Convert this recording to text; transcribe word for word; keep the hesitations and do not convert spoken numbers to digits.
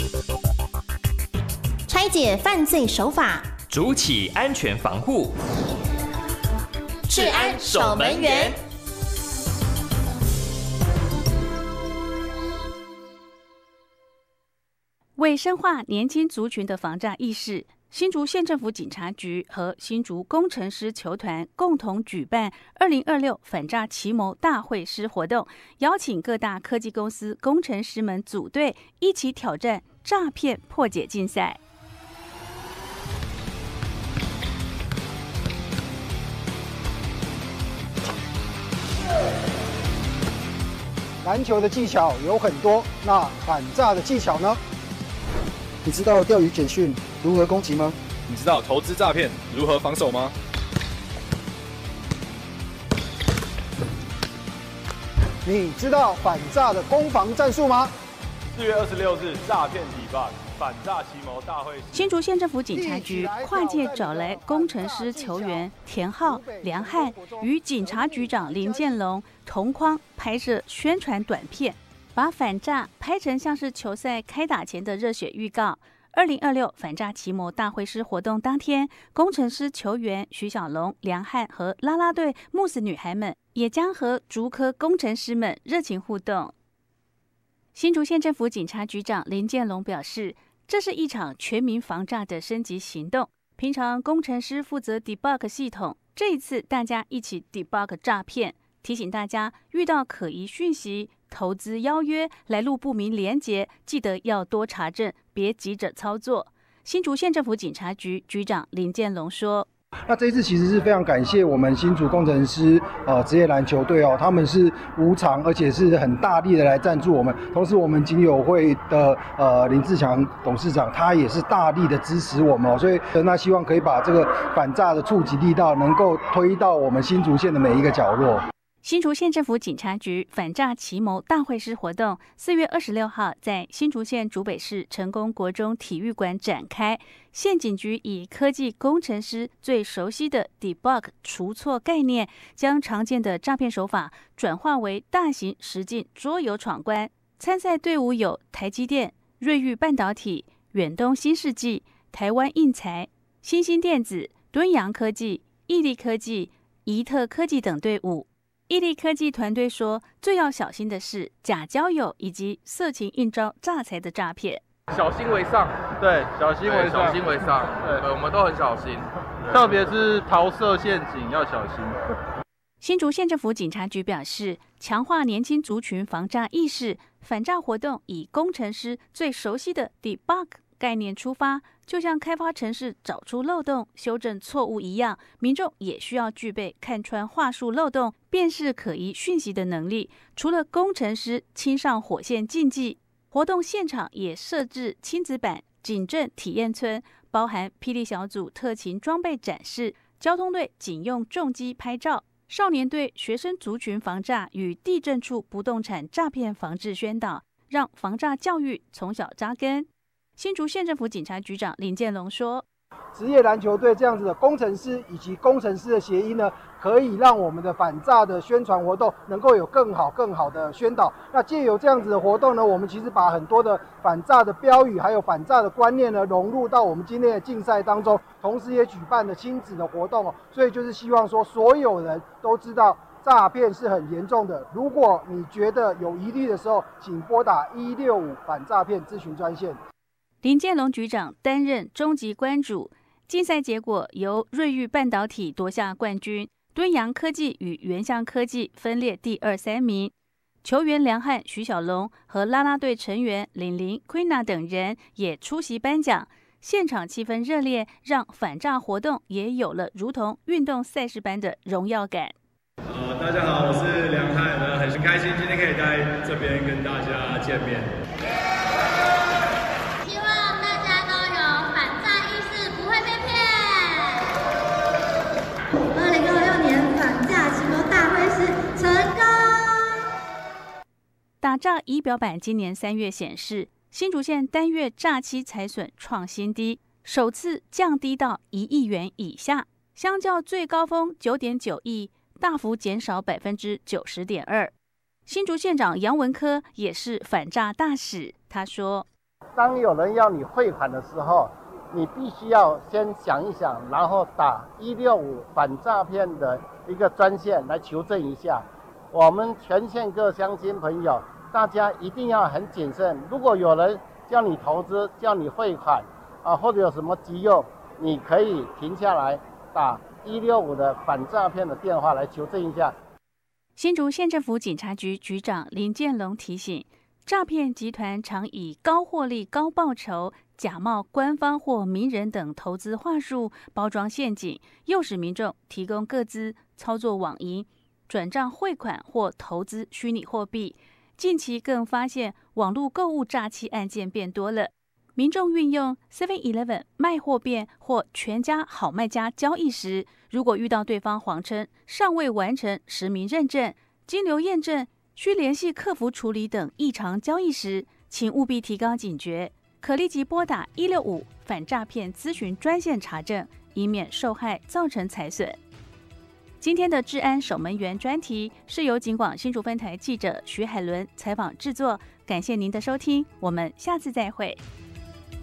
拆解犯罪手法， 筑起安全防护。 治安守门员。 为深化年轻族群的防诈意识，新竹县政府警察局和新竹工程师球团共同举办二零二六反诈奇谋大会师活动，邀请各大科技公司工程师们组队，一起挑战诈骗破解竞赛。 篮球的技巧有很多，那反诈的技巧呢？你知道钓鱼简讯如何攻击吗？ 你知道投资诈骗如何防守吗？ 你知道反诈的攻防战术吗？ 四月二十六日诈骗底霸反诈奇谋大会， 新竹县政府警察局跨界找来工程师球员田浩、梁汉与警察局长林建龙同框拍摄宣传短片，把反诈拍成像是球赛开打前的热血预告。二零二六反诈奇谋大会师活动当天，工程师球员徐小龙、梁汉和啦啦队慕斯女孩们也将和竹科工程师们热情互动。新竹县政府警察局长林建龙表示，这是一场全民防诈的升级行动。平常工程师负责 debug 系统，这一次大家一起 debug 诈骗，提醒大家遇到可疑讯息、投资邀约、来路不明连结，记得要多查证，别急着操作。新竹县政府警察局局长林建龙说， 那这一次其实是非常感谢我们新竹工程师呃职业篮球队哦，他们是无偿而且是很大力的来赞助我们。同时，我们警友会的呃林志强董事长，他也是大力的支持我们哦，所以那希望可以把这个反诈的触及力道能够推到我们新竹县的每一个角落。 新竹县政府警察局反诈奇谋大会师活动四月二十六号在新竹县竹北市成功国中体育馆展开。县警局以科技工程师最熟悉的 debug 除错概念，将常见的诈骗手法转化为大型实境桌游闯关。参赛队伍有台积电、瑞昱半导体、远东新世纪、台湾印材、新兴电子、敦洋科技、毅力科技、怡特科技等队伍。毅力科技团队说，最要小心的是假交友以及色情应招诈财的诈骗。 小心为上， 对，小心为上， 小心为上，对，对我们都很小心， 特别是桃色陷阱要小心。 新竹县政府警察局表示，强化年轻族群防诈意识，反诈活动以工程师最熟悉的 debug 概念出发，就像开发程式找出漏洞、修正错误一样，民众也需要具备看穿话术漏洞、辨识可疑讯息的能力。除了工程师亲上火线竞技，活动现场也设置亲子版警政体验村，包含霹雳小组特勤装备展示、交通队警用重机拍照、少年队学生族群防诈与地政处不动产诈骗防治宣导，让防诈教育从小扎根。新竹县政府警察局长林建龙说， 职业篮球队这样子的工程师以及工程师的协议呢，可以让我们的反诈的宣传活动能够有更好更好的宣导。那借由这样子的活动呢，我们其实把很多的反诈的标语还有反诈的观念呢融入到我们今天的竞赛当中，同时也举办了亲子的活动哦。所以就是希望说，所有人都知道诈骗是很严重的。如果你觉得有疑虑的时候，请拨打一六五反诈骗咨询专线。 林建龙局长担任终极关主，竞赛结果由瑞昱半导体夺下冠军，敦洋科技与原相科技分列第二、三名。球员梁汉、徐小龙和啦啦队成员玲玲、Queena 等人也出席颁奖，现场气氛热烈，让反诈活动也有了如同运动赛事般的荣耀感。 呃，大家好，我是梁汉，呃，很开心今天可以在这边跟大家见面。 打诈仪表板今年三月显示，新竹县单月诈欺财损创新低，首次降低到一亿元以下，相较最高峰九点九亿，大幅减少百分之九十点二。新竹县长杨文科也是反诈大使，他说：“ 当有人要你汇款的时候，你必须要先想一想，然后打一六五反诈骗的一个专线来求证一下。我们全县各乡亲朋友，大家一定要很谨慎。如果有人叫你投资、叫你汇款啊，或者有什么急用，你可以停下来打一六五的反诈骗的电话来求证一下。 新竹县政府警察局局长林建龙提醒，诈骗集团常以高获利、高报酬、假冒官方或名人等投资话术包装陷阱，诱使民众提供个资操作网银、转账汇款或投资虚拟货币。近期更发现网络购物诈欺案件变多了，民众运用 seven eleven 卖货变或全家好卖家交易时，如果遇到对方谎称尚未完成实名认证、金流验证、需联系客服处理等异常交易时，请务必提高警觉，可立即拨打一六五反诈骗咨询专线查证，以免受害造成财损。今天的治安守门员专题是由警广新竹分台记者徐海伦采访制作，感谢您的收听，我们下次再会。